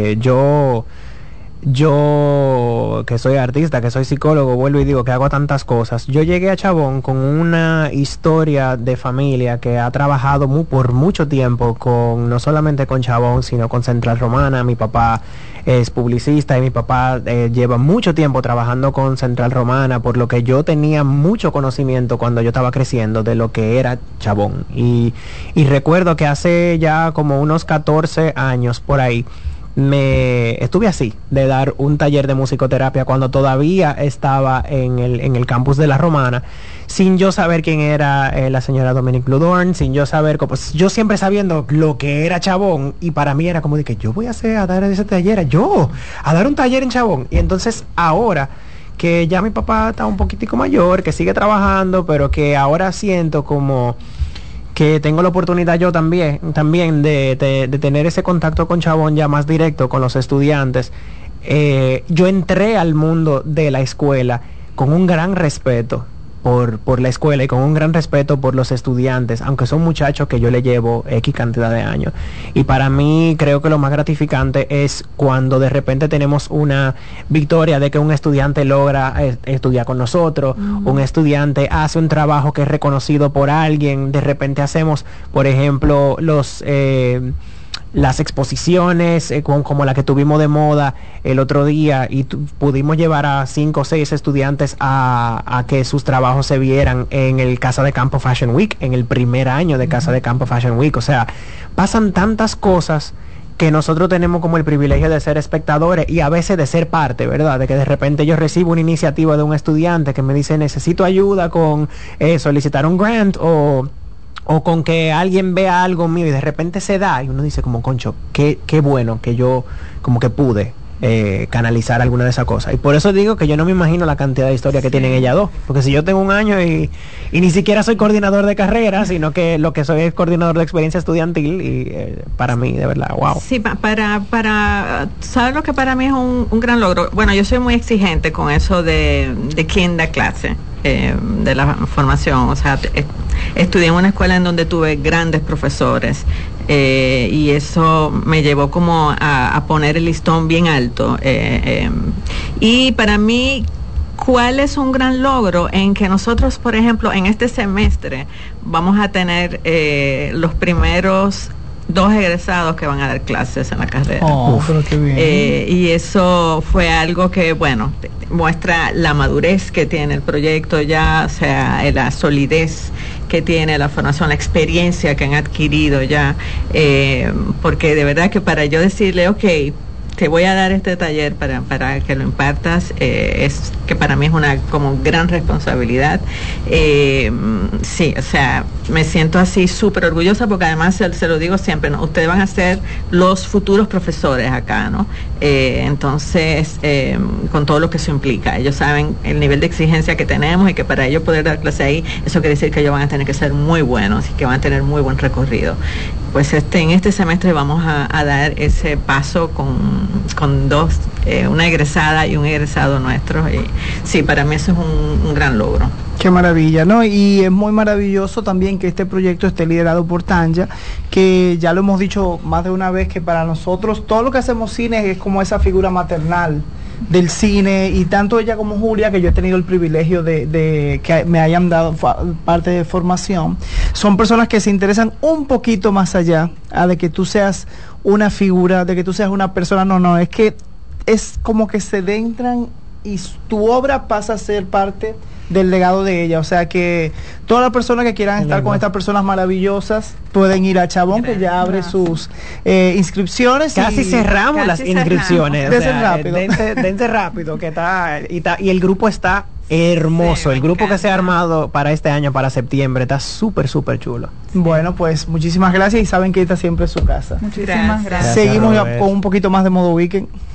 Yo que soy artista, que soy psicólogo, vuelvo y digo que hago tantas cosas. Yo llegué a Chabón con una historia de familia que ha trabajado por mucho tiempo con, no solamente con Chabón, sino con Central Romana. Mi papá es publicista y mi papá lleva mucho tiempo trabajando con Central Romana, por lo que yo tenía mucho conocimiento cuando yo estaba creciendo de lo que era Chabón. Y recuerdo que hace ya como unos 14 años por ahí, estuve así de dar un taller de musicoterapia cuando todavía estaba en el campus de la Romana, sin yo saber quién era la señora Dominique Ludorn, sin yo saber, pues, yo siempre sabiendo lo que era Chabón, y para mí era como de que yo voy a dar ese taller, a dar un taller en Chabón. Y entonces ahora que ya mi papá está un poquitico mayor, que sigue trabajando, pero que ahora siento como que tengo la oportunidad yo también de tener ese contacto con Chabón ya más directo con los estudiantes. Yo entré al mundo de la escuela con un gran respeto por la escuela y con un gran respeto por los estudiantes, aunque son muchachos que yo le llevo X cantidad de años. Y para mí creo que lo más gratificante es cuando de repente tenemos una victoria de que un estudiante logra estudiar con nosotros, un estudiante hace un trabajo que es reconocido por alguien, de repente hacemos, por ejemplo, las exposiciones como la que tuvimos de moda el otro día, y pudimos llevar a 5 o 6 estudiantes a que sus trabajos se vieran en el Casa de Campo Fashion Week, en el primer año de Casa de Campo Fashion Week. O sea, pasan tantas cosas que nosotros tenemos como el privilegio de ser espectadores y a veces de ser parte, ¿verdad? De que de repente yo recibo una iniciativa de un estudiante que me dice necesito ayuda con solicitar un grant o con que alguien vea algo mío y de repente se da y uno dice como, concho, qué bueno que yo como que pude canalizar alguna de esas cosas. Y por eso digo que yo no me imagino la cantidad de historias que tienen ellas dos, porque si yo tengo un año y ni siquiera soy coordinador de carrera, sino que lo que soy es coordinador de experiencia estudiantil, y para mí, de verdad, wow. Sí, ¿sabes lo que para mí es un gran logro? Bueno, yo soy muy exigente con eso de kinder clase. De la formación, o sea, estudié en una escuela en donde tuve grandes profesores, y eso me llevó como a poner el listón bien alto, y para mí, ¿cuál es un gran logro? En que nosotros, por ejemplo, en este semestre vamos a tener los primeros 2 egresados que van a dar clases en la carrera. Pero qué bien. Y eso fue algo que, bueno, muestra la madurez que tiene el proyecto ya, o sea, la solidez que tiene la formación, la experiencia que han adquirido ya, porque de verdad que para yo decirle, ok, te voy a dar este taller para que lo impartas, es que para mí es una como gran responsabilidad. Sí, o sea, me siento así súper orgullosa, porque además se lo digo siempre, ¿no? Ustedes van a ser los futuros profesores acá, ¿no? Entonces, con todo lo que eso implica, ellos saben el nivel de exigencia que tenemos, y que para ellos poder dar clase ahí, eso quiere decir que ellos van a tener que ser muy buenos y que van a tener muy buen recorrido. Pues en este semestre vamos a dar ese paso con 2, una egresada y un egresado nuestro, y sí, para mí eso es un gran logro. Qué maravilla, ¿no? Y es muy maravilloso también que este proyecto esté liderado por Tanya, que ya lo hemos dicho más de una vez, que para nosotros todo lo que hacemos cine es como esa figura maternal del cine, y tanto ella como Julia, que yo he tenido el privilegio de que me hayan dado parte de formación, son personas que se interesan un poquito más allá de que tú seas una figura, de que tú seas una persona, no, es que es como que se adentran y tu obra pasa a ser parte del legado de ella. O sea que todas las personas que quieran estar con estas personas maravillosas pueden ir a Chabón, que ya abre sus inscripciones. Casi cerramos las inscripciones. Dense rápido, que está y el grupo está hermoso. El grupo que se ha armado para este año, para septiembre, está súper chulo. Bueno, pues muchísimas gracias, y saben que esta siempre es su casa. Muchísimas gracias. Seguimos con un poquito más de Modo Weekend.